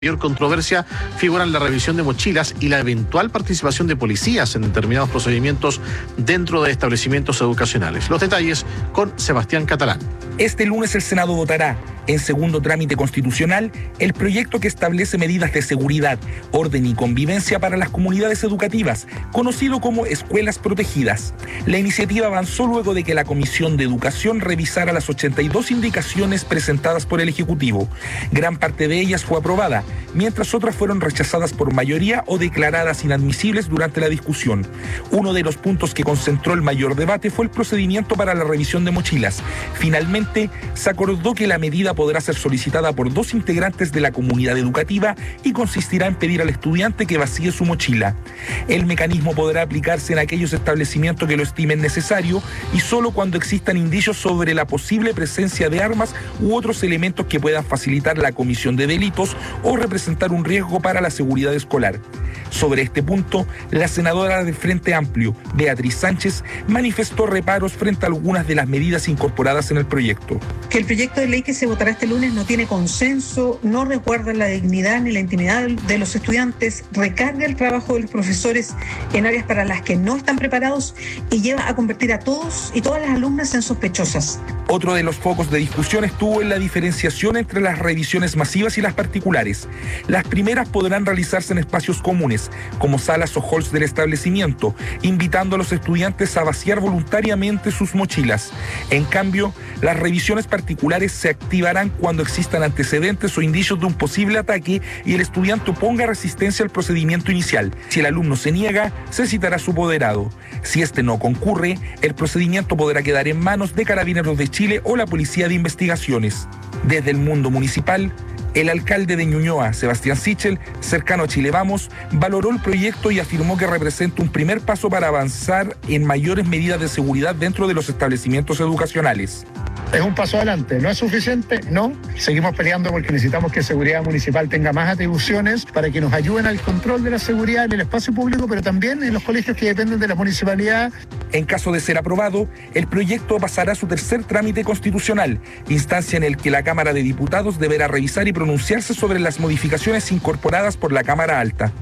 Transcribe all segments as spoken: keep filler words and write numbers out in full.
Mayor controversia figuran la revisión de mochilas y la eventual participación de policías en determinados procedimientos dentro de establecimientos educacionales. Los detalles con Sebastián Catalán. Este lunes el Senado votará, en segundo trámite constitucional, el proyecto que establece medidas de seguridad, orden y convivencia para las comunidades educativas, conocido como escuelas protegidas. La iniciativa avanzó luego de que la Comisión de Educación revisara las ochenta y dos indicaciones presentadas por el Ejecutivo. Gran parte de ellas fue aprobada, mientras otras fueron rechazadas por mayoría o declaradas inadmisibles durante la discusión. Uno de los puntos que concentró el mayor debate fue el procedimiento para la revisión de mochilas. Finalmente, se acordó que la medida podrá ser solicitada por dos integrantes de la comunidad educativa y consistirá en pedir al estudiante que vacíe su mochila. El mecanismo podrá aplicarse en aquellos establecimientos que lo estimen necesario y solo cuando existan indicios sobre la posible presencia de armas u otros elementos que puedan facilitar la comisión de delitos o representar un riesgo para la seguridad escolar. Sobre este punto, la senadora del Frente Amplio, Beatriz Sánchez, manifestó reparos frente a algunas de las medidas incorporadas en el proyecto. Que el proyecto de ley que se votará este lunes no tiene consenso, no resguarda la dignidad ni la intimidad de los estudiantes, recarga el trabajo de los profesores en áreas para las que no están preparados y lleva a convertir a todos y todas las alumnas en sospechosas. Otro de los focos de discusión estuvo en la diferenciación entre las revisiones masivas y las particulares. Las primeras podrán realizarse en espacios comunes, como salas o halls del establecimiento, invitando a los estudiantes a vaciar voluntariamente sus mochilas. En cambio, las revisiones particulares se activarán cuando existan antecedentes o indicios de un posible ataque y el estudiante oponga resistencia al procedimiento inicial. Si el alumno se niega, se citará a su apoderado. Si este no concurre, el procedimiento podrá quedar en manos de Carabineros de Chile o la Policía de Investigaciones. Desde el mundo municipal, el alcalde de Ñuñoa, Sebastián Sichel, cercano a Chile Vamos, valoró el proyecto y afirmó que representa un primer paso para avanzar en mayores medidas de seguridad dentro de los establecimientos educacionales. Es un paso adelante, ¿no es suficiente? No. Seguimos peleando porque necesitamos que Seguridad Municipal tenga más atribuciones para que nos ayuden al control de la seguridad en el espacio público, pero también en los colegios que dependen de la municipalidad. En caso de ser aprobado, el proyecto pasará a su tercer trámite constitucional, instancia en el que la Cámara de Diputados deberá revisar y pronunciarse sobre las modificaciones incorporadas por la Cámara Alta.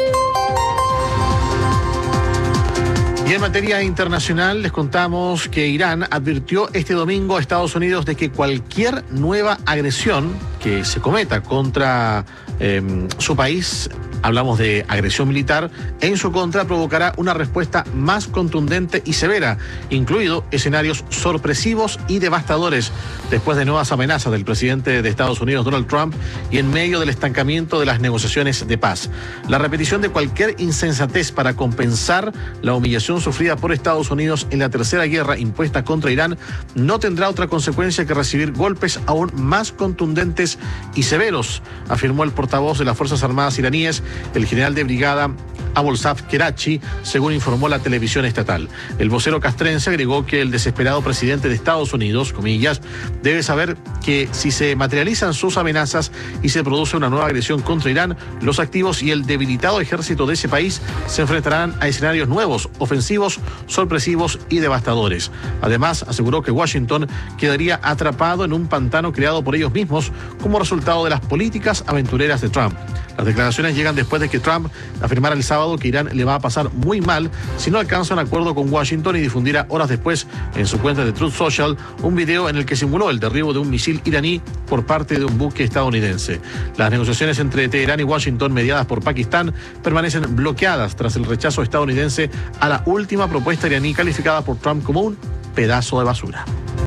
Y en materia internacional les contamos que Irán advirtió este domingo a Estados Unidos de que cualquier nueva agresión que se cometa contra eh, su país, hablamos de agresión militar, en su contra provocará una respuesta más contundente y severa, incluido escenarios sorpresivos y devastadores, después de nuevas amenazas del presidente de Estados Unidos, Donald Trump, y en medio del estancamiento de las negociaciones de paz. La repetición de cualquier insensatez para compensar la humillación sufrida por Estados Unidos en la tercera guerra impuesta contra Irán no tendrá otra consecuencia que recibir golpes aún más contundentes y severos, afirmó el portavoz de las Fuerzas Armadas iraníes, el general de brigada Abolsaf Kerachi, según informó la televisión estatal. El vocero castrense agregó que el desesperado presidente de Estados Unidos, comillas, debe saber que si se materializan sus amenazas y se produce una nueva agresión contra Irán, los activos y el debilitado ejército de ese país se enfrentarán a escenarios nuevos, ofensivos, sorpresivos y devastadores. Además, aseguró que Washington quedaría atrapado en un pantano creado por ellos mismos como resultado de las políticas aventureras de Trump. Las declaraciones llegan después de que Trump afirmara el sábado que Irán le va a pasar muy mal si no alcanza un acuerdo con Washington y difundiera horas después en su cuenta de Truth Social un video en el que simuló el derribo de un misil iraní por parte de un buque estadounidense. Las negociaciones entre Teherán y Washington, mediadas por Pakistán, permanecen bloqueadas tras el rechazo estadounidense a la última propuesta iraní calificada por Trump como un pedazo de basura.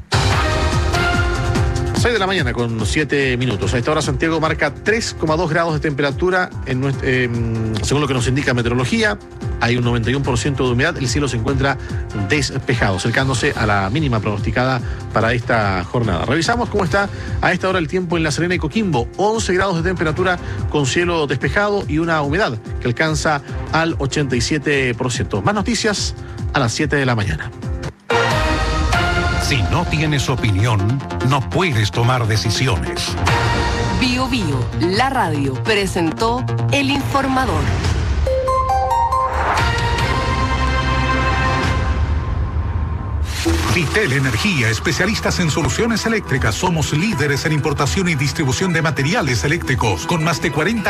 seis de la mañana con siete minutos. A esta hora Santiago marca tres coma dos grados de temperatura, en nuestro, eh, según lo que nos indica meteorología. Hay un noventa y uno por ciento de humedad, el cielo se encuentra despejado, acercándose a la mínima pronosticada para esta jornada. Revisamos cómo está a esta hora el tiempo en La Serena y Coquimbo. once grados de temperatura con cielo despejado y una humedad que alcanza al ochenta y siete por ciento. Más noticias a las siete de la mañana. Si no tienes opinión, no puedes tomar decisiones. Bio Bio, la radio, presentó El Informador. Vitel Energía, especialistas en soluciones eléctricas. Somos líderes en importación y distribución de materiales eléctricos con más de cuarenta